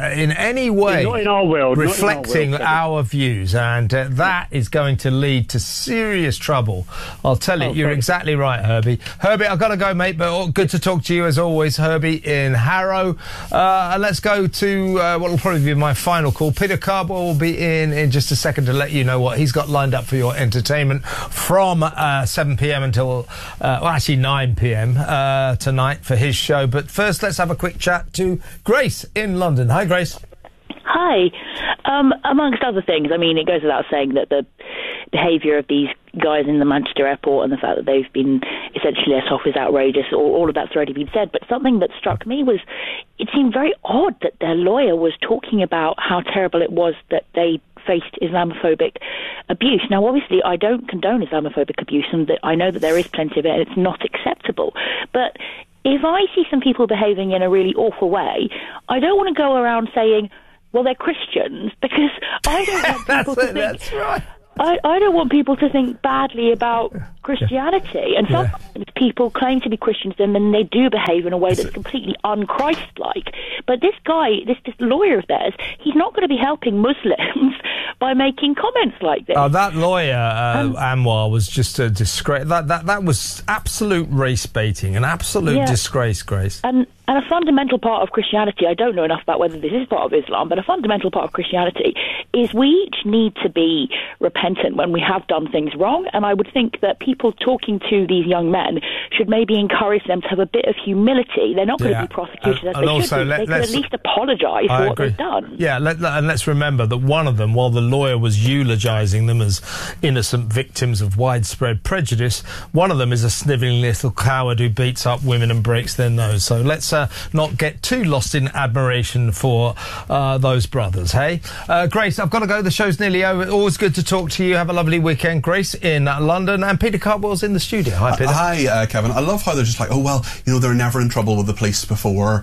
[SPEAKER 1] any way
[SPEAKER 5] not in our world,
[SPEAKER 1] reflecting
[SPEAKER 5] not in our world,
[SPEAKER 1] our views, and that is going to lead to serious trouble. I'll tell you, you're exactly right, Herbie. Herbie, I've got to go, mate, but good to talk to you as always, Herbie in Harrow. And let's go to what will probably be my final call. Peter Cardwell will be in just a second to let you know what he's got lined up for your entertainment from 7 p.m. until, actually 9 p.m. Tonight for his show. But first, let's have a quick chat to Grace in London. Hi, Grace.
[SPEAKER 7] Hi. Amongst other things, I mean, it goes without saying that the behaviour of these guys in the Manchester airport and the fact that they've been essentially let off is outrageous. All of that's already been said. But something that struck me was it seemed very odd that their lawyer was talking about how terrible it was that they faced Islamophobic abuse. Now, obviously, I don't condone Islamophobic abuse, and that I know that there is plenty of it, and it's not acceptable. But if I see some people behaving in a really awful way, I don't want to go around saying, well, they're Christians, because I don't want people to think...
[SPEAKER 1] That's right.
[SPEAKER 7] I don't want people to think badly about Christianity. And sometimes people claim to be Christians and then they do behave in a way that's completely un-Christ-like. But this guy, this lawyer of theirs, he's not going to be helping Muslims by making comments like this.
[SPEAKER 1] Oh, that lawyer, Anwar, was just a disgrace. That was absolute race baiting, an absolute disgrace, Grace.
[SPEAKER 7] And a fundamental part of Christianity, I don't know enough about whether this is part of Islam, but a fundamental part of Christianity is we each need to be repentant when we have done things wrong. And I would think that people talking to these young men should maybe encourage them to have a bit of humility. They're not going to be prosecuted as they should be. They could at least apologise for what they've done.
[SPEAKER 1] Yeah, and let's remember that one of them, while the lawyer was eulogising them as innocent victims of widespread prejudice, one of them is a snivelling little coward who beats up women and breaks their nose. So let's not get too lost in admiration for those brothers, hey? Grace, I've got to go. The show's nearly over. Always good to talk to you. Have a lovely weekend, Grace, in London. And Peter Cardwell's in the studio. Hi, Peter.
[SPEAKER 8] Hi, Kevin. I love how they're just like, oh, well, you know, they're never in trouble with the police before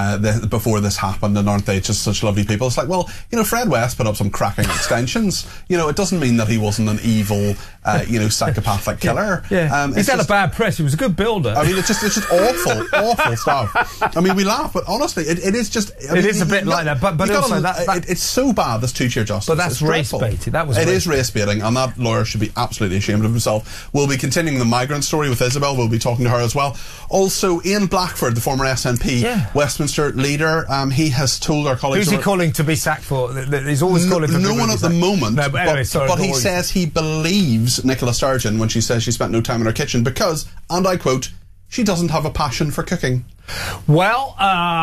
[SPEAKER 8] this happened, and aren't they just such lovely people? It's like, well, you know, Fred West put up some cracking extensions. You know, it doesn't mean that he wasn't an evil, psychopathic killer.
[SPEAKER 1] Yeah. He's had a bad press. He was a good builder.
[SPEAKER 8] I mean, it's just awful, awful stuff. I mean, we laugh, but honestly, it is just...
[SPEAKER 1] It is a bit like that, but also
[SPEAKER 8] it's so bad, this two-tier justice.
[SPEAKER 1] But that's race-baited. It
[SPEAKER 8] is race-baiting, and that lawyer should be absolutely ashamed of himself. We'll be continuing the migrant story with Isabel. We'll be talking to her as well. Also, Ian Blackford, the former SNP Westminster leader, he has told our colleagues...
[SPEAKER 1] Who's he calling to be sacked for? He's always calling for...
[SPEAKER 8] No one at the moment,
[SPEAKER 1] no, but anyway,
[SPEAKER 8] but he says he believes Nicola Sturgeon when she says she spent no time in her kitchen because, and I quote, she doesn't have a passion for cooking.
[SPEAKER 1] Well,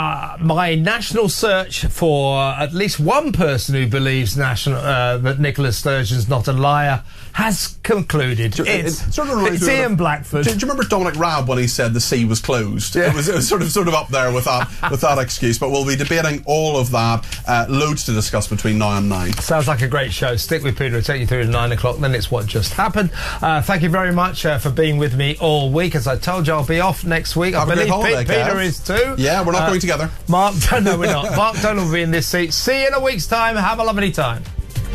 [SPEAKER 1] my national search for at least one person who believes that Nicola Sturgeon's not a liar has concluded. It's Ian Blackford.
[SPEAKER 8] Do you remember Dominic Raab when he said the sea was closed? Yeah. It was sort of up there with that excuse. But we'll be debating all of that. Loads to discuss between now and 9.
[SPEAKER 1] Sounds like a great show. Stick with Peter. I'll take you through to 9 o'clock. Then it's What Just Happened. Thank you very much for being with me all week. As I told you, I'll be off next week.
[SPEAKER 8] Have
[SPEAKER 1] I believe
[SPEAKER 8] holiday,
[SPEAKER 1] Peter is too.
[SPEAKER 8] Yeah, we're not going together.
[SPEAKER 1] Mark, no, we're not. Mark Donald will be in this seat. See you in a week's time. Have a lovely time.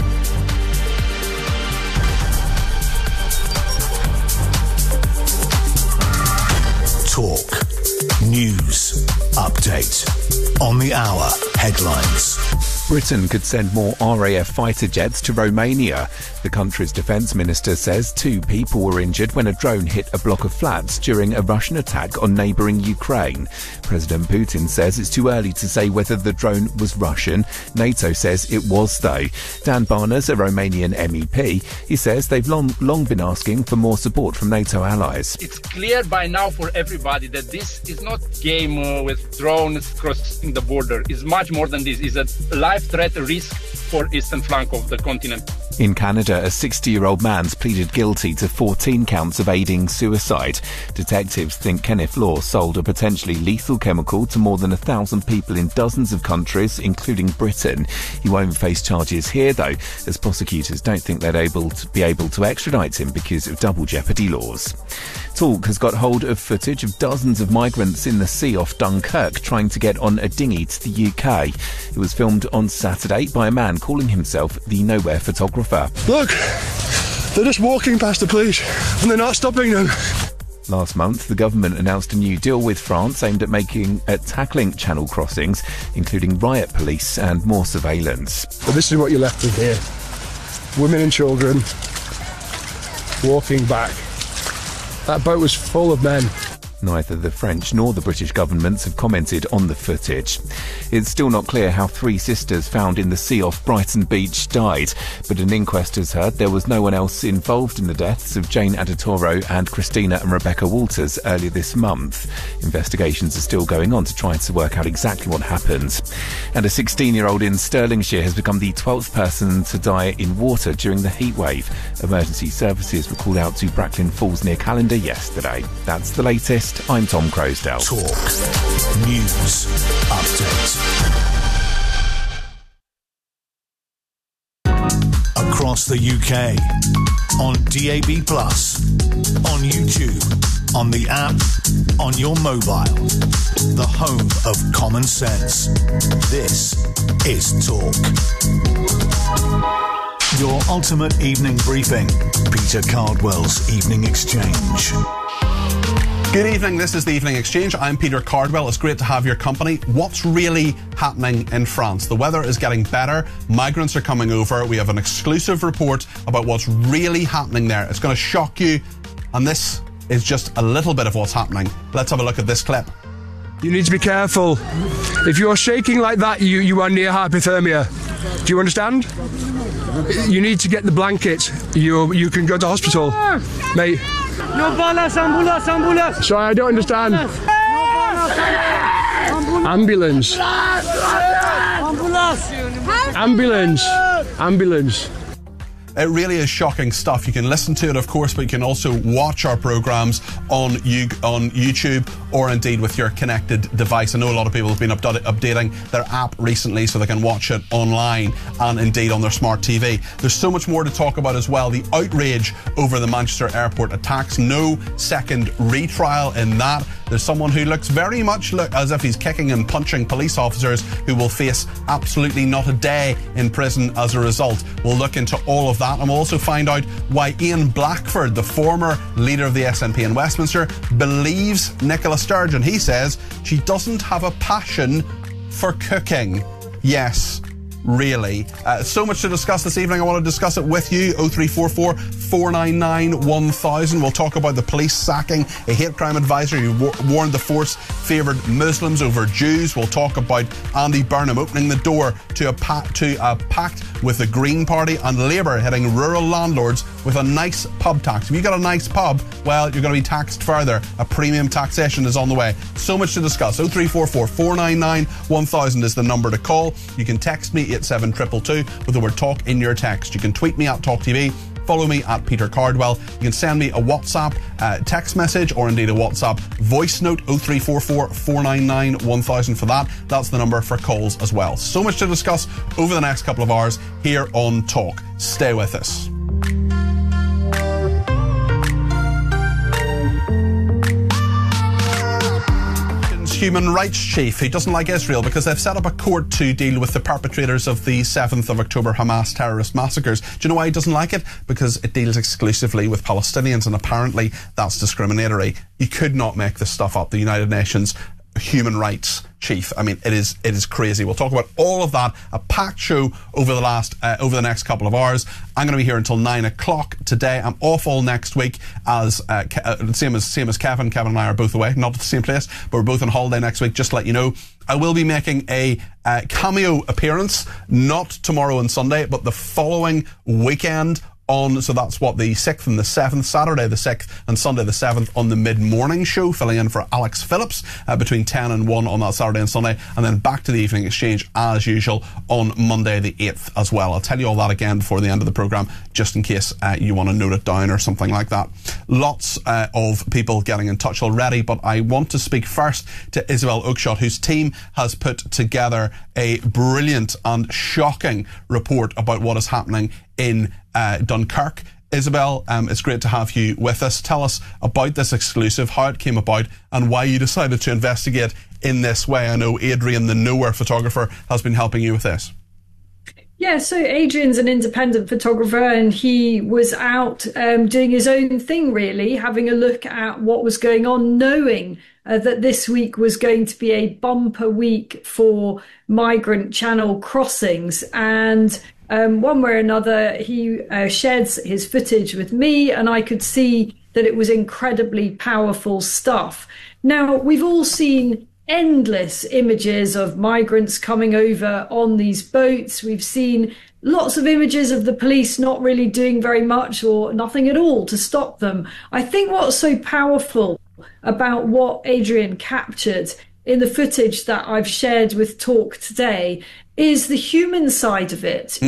[SPEAKER 3] Talk. News. Update. On the hour. Headlines.
[SPEAKER 23] Britain could send more RAF fighter jets to Romania. The country's defence minister says 2 people were injured when a drone hit a block of flats during a Russian attack on neighbouring Ukraine. President Putin says it's too early to say whether the drone was Russian. NATO says it was, though. Dan Barnes, a Romanian MEP, he says they've long been asking for more support from NATO allies.
[SPEAKER 24] It's clear by now for everybody that this is not a game with drones crossing the border. It's much more than this. It's a life threat, a risk for eastern flank of the continent.
[SPEAKER 23] In Canada, a 60-year-old man's pleaded guilty to 14 counts of aiding suicide. Detectives think Kenneth Law sold a potentially lethal chemical to more than 1,000 people in dozens of countries, including Britain. He won't face charges here, though, as prosecutors don't think they'd be able to extradite him because of double jeopardy laws. Talk has got hold of footage of dozens of migrants in the sea off Dunkirk trying to get on a dinghy to the UK. It was filmed on Saturday by a man calling himself the Nowhere photographer.
[SPEAKER 25] Look, they're just walking past the police and they're not stopping them.
[SPEAKER 23] Last month, the government announced a new deal with France aimed at tackling channel crossings, including riot police and more surveillance.
[SPEAKER 2] But this is what you're left with here. Women and children walking back. That boat was full of men.
[SPEAKER 23] Neither the French nor the British governments have commented on the footage. It's still not clear how 3 sisters found in the sea off Brighton Beach died, but an inquest has heard there was no one else involved in the deaths of Jane Adetoro and Christina and Rebecca Walters earlier this month. Investigations are still going on to try to work out exactly what happened. And a 16-year-old in Stirlingshire has become the 12th person to die in water during the heatwave. Emergency services were called out to Bracklin Falls near Callander yesterday. That's the latest. I'm Tom Croasdale.
[SPEAKER 3] Talk News Update. Across the UK, on DAB+, on YouTube, on the app, on your mobile. The home of common sense. This is Talk. Your ultimate evening briefing. Peter Cardwell's Evening Exchange.
[SPEAKER 8] Good evening, this is the Evening Exchange. I'm Peter Cardwell. It's great to have your company. What's really happening in France? The weather is getting better. Migrants are coming over. We have an exclusive report about what's really happening there. It's going to shock you, and this is just a little bit of what's happening. Let's have a look at this clip.
[SPEAKER 2] You need to be careful. If you're shaking like that, you are near hypothermia. Do you understand? You need to get the blanket. You can go to hospital. Mate.
[SPEAKER 11] No balance, ambulance.
[SPEAKER 2] Sorry, I don't understand. Ambulance. Ambulance.
[SPEAKER 8] It really is shocking stuff. You can listen to it, of course, but you can also watch our programmes on YouTube or indeed with your connected device. I know a lot of people have been updating their app recently so they can watch it online and indeed on their smart TV. There's so much more to talk about as well. The outrage over the Manchester airport attacks. No second retrial in that. There's someone who looks very much as if he's kicking and punching police officers who will face absolutely not a day in prison as a result. We'll look into all of that, and we'll also find out why Ian Blackford, the former leader of the SNP in Westminster, believes Nicola Sturgeon. He says she doesn't have a passion for cooking. Yes, really. So much to discuss this evening. I want to discuss it with you. 0344 499 1000. We'll talk about the police sacking a hate crime advisor who warned the force favoured Muslims over Jews. We'll talk about Andy Burnham opening the door to a pact with the Green Party, and Labour hitting rural landlords with a nice pub tax. If you've got a nice pub, well, you're going to be taxed further. A premium taxation is on the way. So much to discuss. 0344 499 1000 is the number to call. You can text me 87222 with the word talk in your text. You can tweet me at TalkTV. Follow me at Peter Cardwell. You can send me a WhatsApp text message or indeed a WhatsApp voice note, 0344 499 1000 for that. That's the number for calls as well. So much to discuss over the next couple of hours here on Talk. Stay with us. Human rights chief. He doesn't like Israel because they've set up a court to deal with the perpetrators of the 7th of October Hamas terrorist massacres. Do you know why he doesn't like it? Because it deals exclusively with Palestinians, and apparently that's discriminatory. You could not make this stuff up. The United Nations human rights chief. I mean, it is crazy. We'll talk about all of that. A packed show over the next couple of hours. I'm going to be here until 9 o'clock today. I'm off all next week as same as Kevin. Kevin and I are both away, not at the same place, but we're both on holiday next week. Just to let you know, I will be making a cameo appearance, not tomorrow and Sunday, but the following weekend. So that's what, the 6th and the 7th, Saturday the 6th and Sunday the 7th on the mid-morning show, filling in for Alex Phillips between 10 and 1 on that Saturday and Sunday, and then back to the Evening Exchange as usual on Monday the 8th as well. I'll tell you all that again before the end of the programme, just in case you want to note it down or something like that. Lots of people getting in touch already, but I want to speak first to Isabel Oakeshott, whose team has put together a brilliant and shocking report about what is happening in Dunkirk. Isabel, it's great to have you with us. Tell us about this exclusive, how it came about, and why you decided to investigate in this way. I know Adrian, the Nowhere photographer, has been helping you with this.
[SPEAKER 12] Yeah, so Adrian's an independent photographer, and he was out doing his own thing, really, having a look at what was going on, knowing that this week was going to be a bumper week for migrant channel crossings. And one way or another, he shared his footage with me, and I could see that it was incredibly powerful stuff. Now, we've all seen endless images of migrants coming over on these boats. We've seen lots of images of the police not really doing very much or nothing at all to stop them. I think what's so powerful about what Adrian captured in the footage that I've shared with Talk today is the human side of it.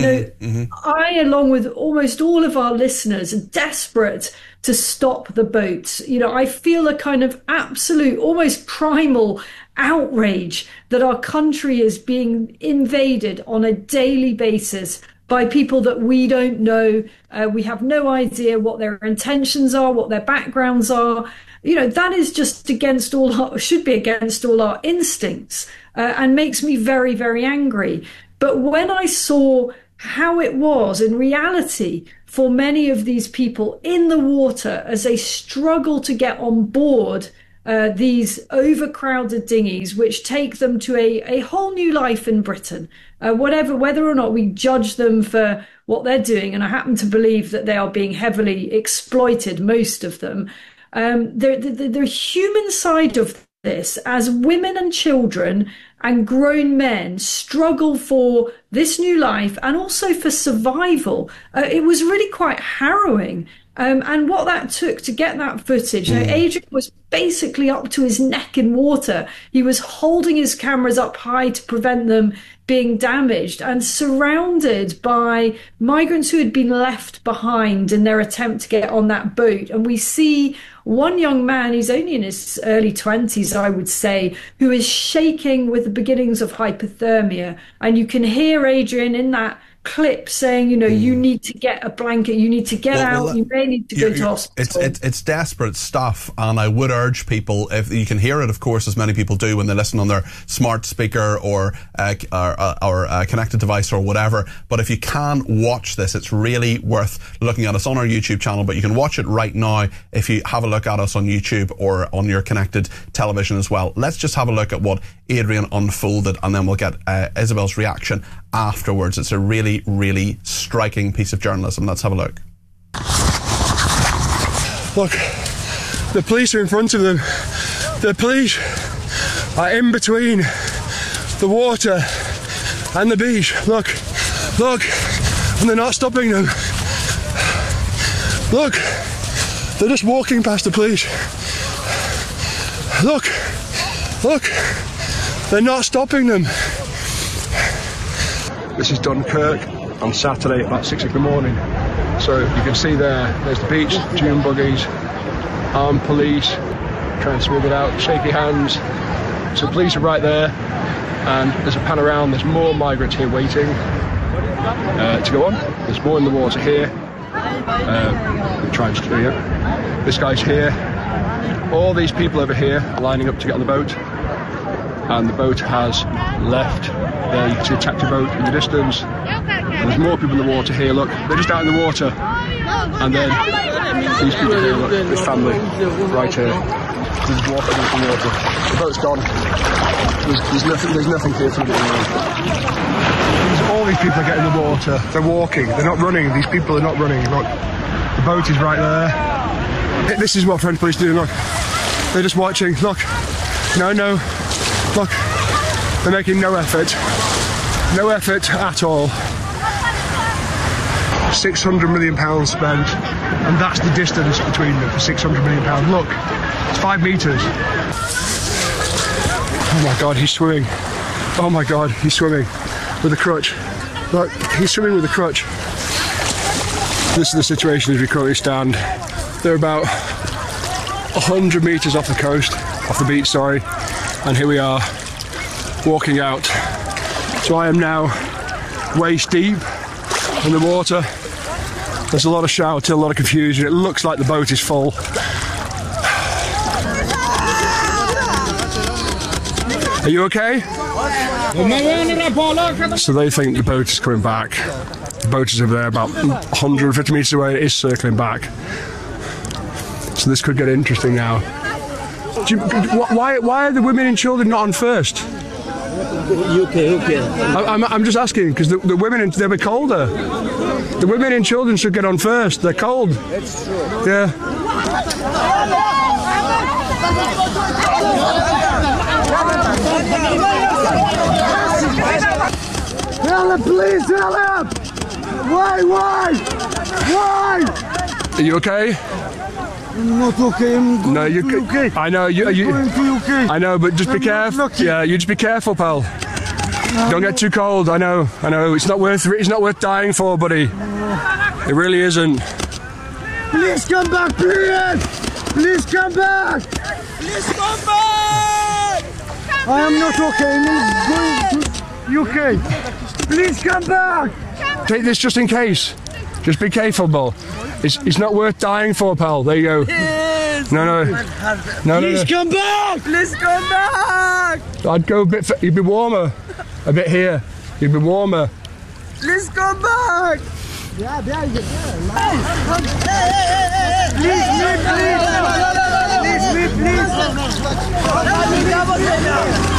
[SPEAKER 12] I, along with almost all of our listeners, are desperate to stop the boats. I feel a kind of absolute, almost primal outrage that our country is being invaded on a daily basis by people that we don't know. We have no idea what their intentions are, what their backgrounds are. That is just should be against all our instincts, and makes me very, very angry. But when I saw how it was in reality for many of these people in the water as they struggle to get on board these overcrowded dinghies, which take them to a whole new life in Britain, whether or not we judge them for what they're doing, and I happen to believe that they are being heavily exploited, most of them. The human side of this, as women and children and grown men struggle for this new life and also for survival, it was really quite harrowing. And what that took to get that footage, Adrian was basically up to his neck in water. He was holding his cameras up high to prevent them being damaged, and surrounded by migrants who had been left behind in their attempt to get on that boat. And we see one young man, he's only in his early 20s, I would say, who is shaking with the beginnings of hypothermia. And you can hear Adrian in that clip saying, you need to get a blanket, you need to get out, you may need to go to hospital.
[SPEAKER 8] It's desperate stuff, and I would urge people, if you can hear it, of course, as many people do when they listen on their smart speaker or connected device or whatever, but if you can watch this, it's really worth looking at us on our YouTube channel, but you can watch it right now if you have a look at us on YouTube or on your connected television as well. Let's just have a look at what Adrian unfolded, and then we'll get Isabel's reaction afterwards. It's a really, really striking piece of journalism. Let's have a look.
[SPEAKER 2] Look, the police are in front of them. The police are in between the water and the beach. Look, and they're not stopping them. Look, they're just walking past the police. Look, they're not stopping them. This is Dunkirk on Saturday at about 6 in the morning. So you can see there's the beach, dune buggies, armed police, trying to smooth it out, shaky hands. So police are right there, and as I pan around, there's more migrants here waiting to go on. There's more in the water here. Trying to show you. This guy's here. All these people over here are lining up to get on the boat, and the boat has left. There you can see a taxi boat in the distance, and there's more people in the water here. Look, they're just out in the water, and then these people here, look, this family right here, just walking into the water. The boat's gone. There's nothing here for them anymore. All these people are getting in the water. They're walking. They're not running. These people are not running. Look, the boat is right there. This is what French police do. Look, they're just watching. Look, no. Look, they're making no effort at all. £600 million spent, and that's the distance between them for £600 million. Look, it's 5 metres. Oh my God, he's swimming. Oh my God, he's swimming with a crutch. Look, he's swimming with a crutch. This is the situation as we currently stand. They're about 100 metres off the beach, sorry, and here we are, walking out. So I am now waist deep in the water. There's a lot of shouting, a lot of confusion. It looks like the boat is full. Are you okay? So they think the boat is coming back. The boat is over there about 150 metres away. It is circling back. So this could get interesting now. Why are the women and children not on first? I'm just asking because the women, they'll be colder. The women and children should get on first. They're cold. That's true. Yeah.
[SPEAKER 14] Help, please, help! Why?
[SPEAKER 2] Are you okay?
[SPEAKER 14] I'm not okay. I'm going to UK.
[SPEAKER 2] I know you.
[SPEAKER 14] Going to UK.
[SPEAKER 2] I know, but just be careful. Yeah, you just be careful, pal. Don't get too cold. I know. It's not worth dying for, buddy. It really isn't.
[SPEAKER 14] Please come back, please. Please come back.
[SPEAKER 15] Please come back.
[SPEAKER 14] I am not okay. I'm going to UK. Please come back.
[SPEAKER 2] Take this just in case. Just be careful, Bull. It's not worth dying for, pal. There you go.
[SPEAKER 15] Please.
[SPEAKER 2] No.
[SPEAKER 14] Please come back.
[SPEAKER 15] Please come back.
[SPEAKER 2] I'd go a bit. You'd be warmer. A bit here. You'd be warmer.
[SPEAKER 15] Please come back.
[SPEAKER 14] Please, me, please.